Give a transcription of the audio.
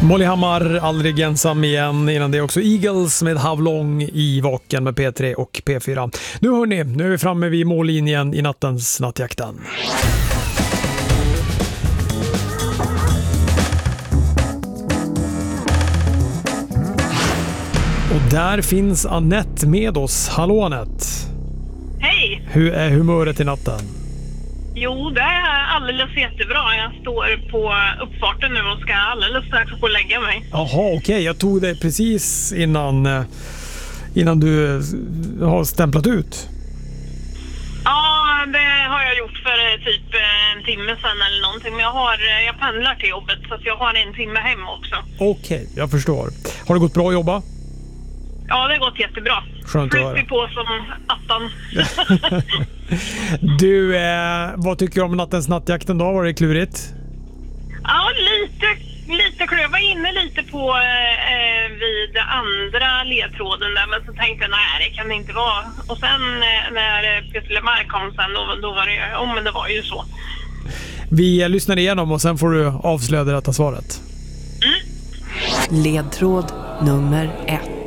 Molly Hammar, Aldrig ensam igen. Innan det också Eagles med Havlong i Vaken med P3 och P4. Nu hörni, nu är vi framme vid mållinjen i nattens nattjakten. Och där finns Annette med oss. Hallå Annette. Hej! Hur är humöret i natten? Jo, det är alldeles jättebra. Jag står på uppfarten nu och ska alldeles strax gå och lägga mig. Jaha, okej. Jag tog det precis innan du har stämplat ut. Ja, det har jag gjort för typ en timme sedan eller någonting. Men jag pendlar till jobbet så att jag har en timme hem också. Okej, jag förstår. Har det gått bra att jobba? Ja, det har gått jättebra. Skönt att höra. Flyttig på som attan. Du, vad tycker du om nattens nattjakten då? Var det klurigt? Ja, lite klur. Jag var inne lite på vid andra ledtråden där, men så tänkte jag nej, det kan det inte vara. Och sen när Peter Lemark kom sen, då var det, men det var ju så. Vi lyssnar igenom och sen får du avslöja det rätta svaret. Ledtråd nummer 1.